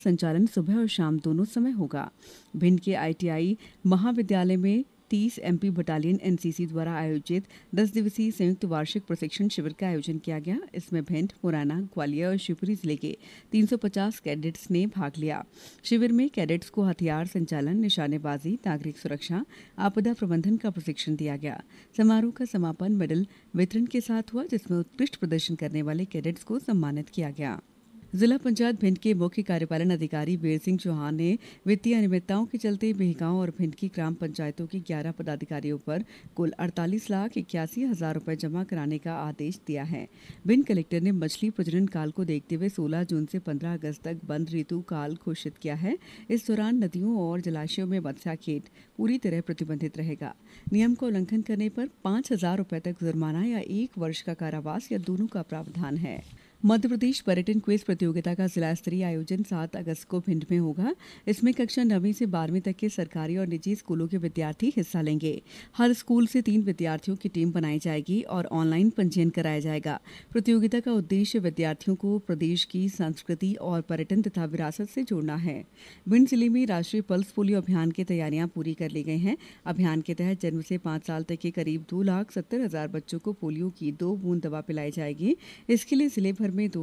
संचालन सुबह और शाम दोनों समय होगा। भिंड के आईटीआई महाविद्यालय में 30 एमपी बटालियन एनसीसी द्वारा आयोजित 10 दिवसीय संयुक्त वार्षिक प्रशिक्षण शिविर का आयोजन किया गया। इसमें भिंड, मुरैना, ग्वालियर और शिवपुरी जिले के 350 कैडेट्स ने भाग लिया। शिविर में कैडेट्स को हथियार संचालन, निशानेबाजी, नागरिक सुरक्षा, आपदा प्रबंधन का प्रशिक्षण दिया गया। समारोह का समापन मेडल वितरण के साथ हुआ, जिसमें उत्कृष्ट प्रदर्शन करने वाले कैडेट्स को सम्मानित किया गया। जिला पंचायत भिंड के मुख्य कार्यपालन अधिकारी वीर सिंह चौहान ने वित्तीय अनियमितताओं के चलते मेहगांव और भिंड की ग्राम पंचायतों के 11 पदाधिकारियों पर कुल 48,81,000 रुपए जमा कराने का आदेश दिया है। भिंड कलेक्टर ने मछली प्रजनन काल को देखते हुए 16 जून से 15 अगस्त तक बंद ऋतु काल घोषित किया है। इस दौरान नदियों और जलाशयों में मत्स्याखेट पूरी तरह प्रतिबंधित रहेगा। नियम का उल्लंघन करने पर 5,000 रुपए तक जुर्माना या 1 वर्ष का कारावास या दोनों का प्रावधान है। मध्य प्रदेश पर्यटन क्विज प्रतियोगिता का जिला स्तरीय आयोजन 7 अगस्त को भिंड में होगा। इसमें कक्षा 9वीं से 12वीं तक के सरकारी और निजी स्कूलों के विद्यार्थी हिस्सा लेंगे। हर स्कूल से 3 विद्यार्थियों की टीम बनाई जाएगी और ऑनलाइन पंजीयन कराया जाएगा। प्रतियोगिता का उद्देश्य विद्यार्थियों को प्रदेश की संस्कृति और पर्यटन तथा विरासत से जोड़ना है। भिंड जिले में राष्ट्रीय पल्स पोलियो अभियान की तैयारियां पूरी कर ली गई हैं। अभियान के तहत जन्म से 5 साल तक के करीब 2,70,000 बच्चों को पोलियो की 2 बूंद दवा पिलाई जाएगी। इसके लिए जिले भर में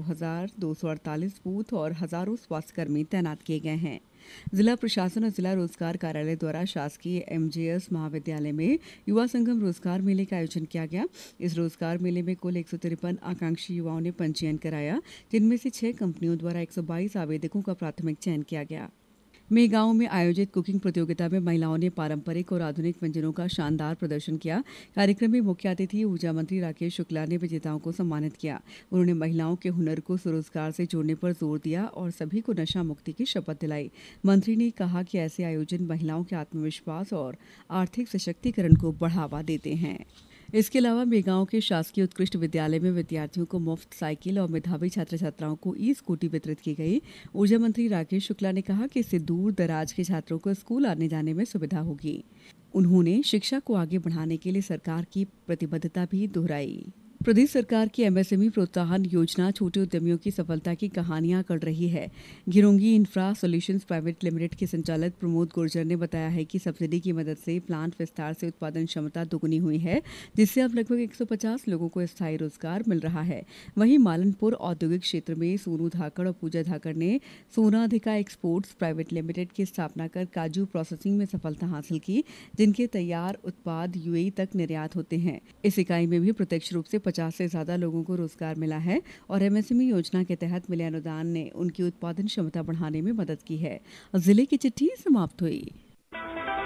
2,248 बूथ और हजारों स्वास्थ्यकर्मी तैनात किए गए हैं। जिला प्रशासन और जिला रोजगार कार्यालय द्वारा शासकीय एमजेएस महाविद्यालय में युवा संगम रोजगार मेले का आयोजन किया गया। इस रोजगार मेले में कुल 153 आकांक्षी युवाओं ने पंजीयन कराया, जिनमें से 6 कंपनियों द्वारा 122 आवेदकों का प्राथमिक चयन किया गया। मेहगांव में आयोजित कुकिंग प्रतियोगिता में महिलाओं ने पारंपरिक और आधुनिक व्यंजनों का शानदार प्रदर्शन किया। कार्यक्रम में मुख्य अतिथि ऊर्जा मंत्री राकेश शुक्ला ने विजेताओं को सम्मानित किया। उन्होंने महिलाओं के हुनर को स्वरोजगार से जोड़ने पर जोर दिया और सभी को नशा मुक्ति की शपथ दिलाई। मंत्री ने कहा कि ऐसे आयोजन महिलाओं के आत्मविश्वास और आर्थिक सशक्तिकरण को बढ़ावा देते हैं। इसके अलावा मेहगांव के शासकीय उत्कृष्ट विद्यालय में विद्यार्थियों को मुफ्त साइकिल और मेधावी छात्र छात्राओं को ई स्कूटी वितरित की गई। ऊर्जा मंत्री राकेश शुक्ला ने कहा कि इससे दूर दराज के छात्रों को स्कूल आने जाने में सुविधा होगी। उन्होंने शिक्षा को आगे बढ़ाने के लिए सरकार की प्रतिबद्धता भी दोहराई। प्रदेश सरकार की एमएसएमई प्रोत्साहन योजना छोटे उद्यमियों की सफलता की कहानियां गढ़ रही है। घिरोंगी इंफ्रा सॉल्यूशंस प्राइवेट लिमिटेड के संचालक प्रमोद गुर्जर ने बताया है कि सब्सिडी की मदद से प्लांट विस्तार से उत्पादन क्षमता दुगुनी हुई है, जिससे अब लगभग 150 लोगों को स्थायी रोजगार मिल रहा है। वहीं मालनपुर औद्योगिक क्षेत्र में सोनू धाकड़ और पूजा धाकड़ ने सोनाधिका एक्सपोर्ट्स प्राइवेट लिमिटेड की स्थापना कर काजू प्रोसेसिंग में सफलता हासिल की, जिनके तैयार उत्पाद यूएई तक निर्यात होते हैं। इस इकाई में भी प्रत्यक्ष रूप से 50 से ज्यादा लोगों को रोजगार मिला है और एमएसएमई योजना के तहत मिले अनुदान ने उनकी उत्पादन क्षमता बढ़ाने में मदद की है। जिले की चिट्ठी समाप्त हुई।